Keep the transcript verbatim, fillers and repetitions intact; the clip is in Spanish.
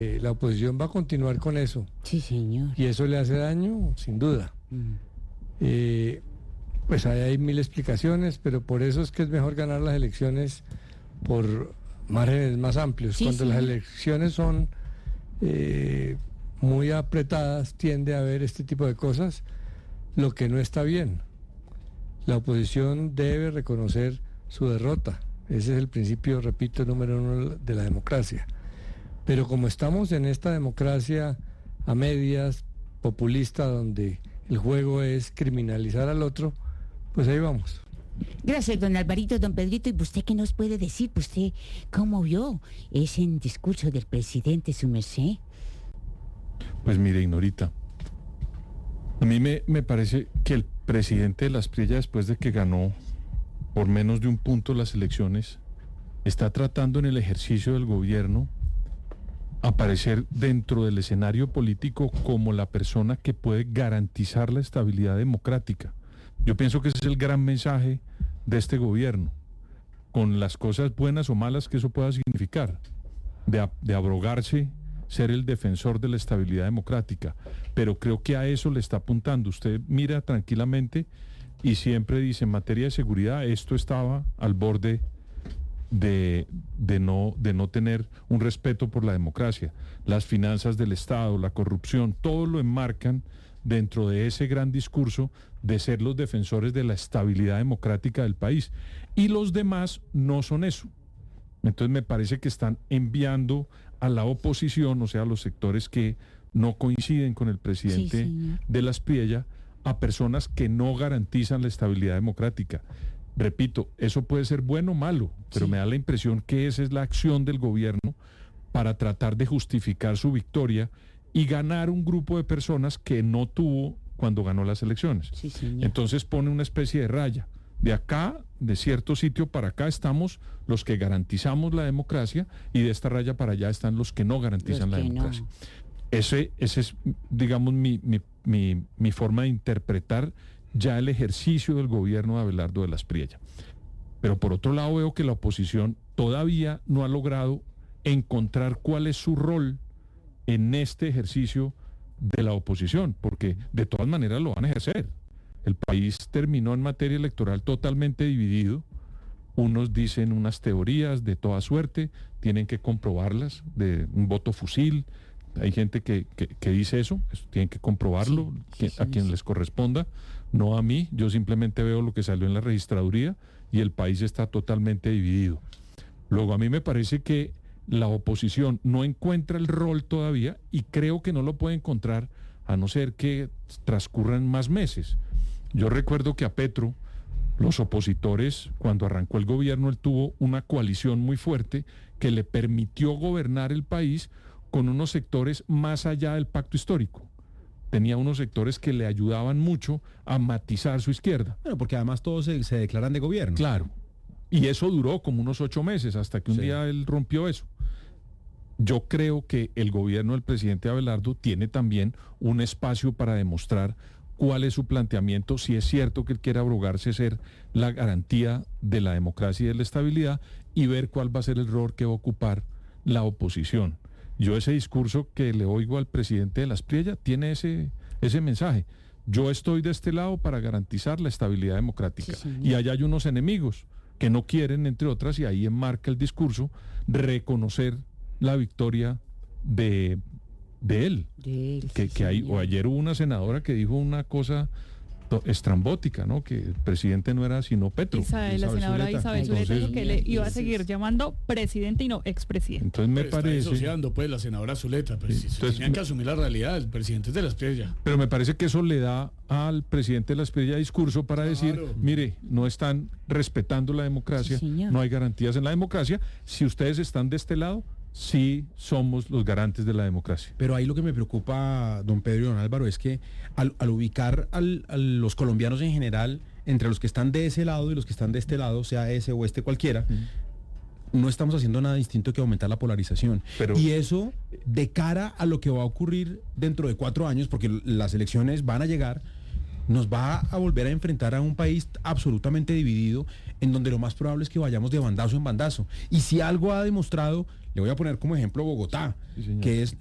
Eh, la oposición va a continuar con eso. Sí, señor. Y eso le hace daño, sin duda. Mm. Eh, pues ahí hay mil explicaciones, pero por eso es que es mejor ganar las elecciones por márgenes más amplios. Sí, Cuando sí. las elecciones son eh, muy apretadas, tiende a haber este tipo de cosas, lo que no está bien. La oposición debe reconocer su derrota. Ese es el principio, repito, número uno de la democracia. Pero como estamos en esta democracia a medias, populista, donde el juego es criminalizar al otro, pues ahí vamos. Gracias, don Alvarito, don Pedrito. ¿Y usted qué nos puede decir? ¿Usted cómo vio ese discurso del presidente, su merced? Pues mire, Ignorita, a mí me, me parece que el presidente de la Asprilla, después de que ganó por menos de un punto las elecciones, está tratando en el ejercicio del gobierno aparecer dentro del escenario político como la persona que puede garantizar la estabilidad democrática. Yo pienso que ese es el gran mensaje de este gobierno, con las cosas buenas o malas que eso pueda significar, de, de abrogarse ser el defensor de la estabilidad democrática, pero creo que a eso le está apuntando. Usted mira tranquilamente y siempre dice, en materia de seguridad, esto estaba al borde de, de, no, de no tener un respeto por la democracia. Las finanzas del Estado, la corrupción, todo lo enmarcan dentro de ese gran discurso de ser los defensores de la estabilidad democrática del país. Y los demás no son eso. Entonces me parece que están enviando a la oposición, o sea, a los sectores que no coinciden con el presidente sí, de la Asprilla, a personas que no garantizan la estabilidad democrática. Repito, eso puede ser bueno o malo, pero sí. me da la impresión que esa es la acción del gobierno para tratar de justificar su victoria y ganar un grupo de personas que no tuvo cuando ganó las elecciones. Sí, Entonces pone una especie de raya. De acá, de cierto sitio para acá, estamos los que garantizamos la democracia y de esta raya para allá están los que no garantizan los la democracia. No. Ese, ese es, digamos, mi, mi, mi, mi forma de interpretar ya el ejercicio del gobierno de Abelardo de la Asprilla. Pero por otro lado veo que la oposición todavía no ha logrado encontrar cuál es su rol en este ejercicio de la oposición, porque de todas maneras lo van a ejercer. El país terminó en materia electoral totalmente dividido. Unos dicen unas teorías de toda suerte, tienen que comprobarlas, de un voto fusil. Hay gente que, que, que dice eso, eso, tienen que comprobarlo, sí, sí, a quien sí. les corresponda, no a mí. Yo simplemente veo lo que salió en la registraduría y el país está totalmente dividido. Luego a mí me parece que la oposición no encuentra el rol todavía y creo que no lo puede encontrar a no ser que transcurran más meses. Yo recuerdo que a Petro, los opositores, cuando arrancó el gobierno, él tuvo una coalición muy fuerte que le permitió gobernar el país con unos sectores más allá del pacto histórico. Tenía unos sectores que le ayudaban mucho a matizar su izquierda. Bueno, porque además todos se, se declaran de gobierno. Claro. Y eso duró como unos ocho meses, hasta que un sí. día él rompió eso. Yo creo que el gobierno del presidente Abelardo tiene también un espacio para demostrar cuál es su planteamiento, si es cierto que él quiere abrogarse ser la garantía de la democracia y de la estabilidad, y ver cuál va a ser el rol que va a ocupar la oposición. Yo ese discurso que le oigo al presidente de la Asprilla tiene ese, ese mensaje. Yo estoy de este lado para garantizar la estabilidad democrática. Sí, y allá hay unos enemigos que no quieren, entre otras, y ahí enmarca el discurso, reconocer la victoria de... de él, de él que, sí, que hay, o ayer hubo una senadora que dijo una cosa to, estrambótica, ¿no? Que el presidente no era sino Petro. Isabel, Isabel la senadora Zuleta. Isabel Zuleta dijo que le iba a seguir llamando presidente y no expresidente. Entonces me pero parece... Está disociando, pues, la senadora Zuleta, pero sí, si entonces, tenían que asumir la realidad, el presidente es de la Asprilla. Pero me parece que eso le da al presidente de la Asprilla discurso para claro. decir, mire, no están respetando la democracia, sí, no hay garantías en la democracia, si ustedes están de este lado, sí somos los garantes de la democracia. Pero ahí lo que me preocupa, don Pedro y don Álvaro, es que al, al ubicar al, a los colombianos en general, entre los que están de ese lado y los que están de este lado, sea ese o este cualquiera, uh-huh. no estamos haciendo nada distinto que aumentar la polarización. Pero, y eso, de cara a lo que va a ocurrir dentro de cuatro años, porque las elecciones van a llegar, nos va a volver a enfrentar a un país absolutamente dividido, en donde lo más probable es que vayamos de bandazo en bandazo. Y si algo ha demostrado Le voy a poner como ejemplo Bogotá, Sí, señor. que es